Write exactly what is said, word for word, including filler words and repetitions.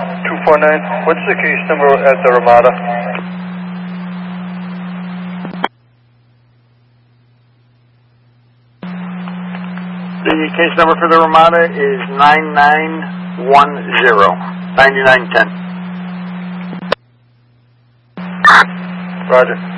two four nine. What's the case number at the Ramada? The case number for the Ramada is nine nine one zero, ninety-nine ten. Roger.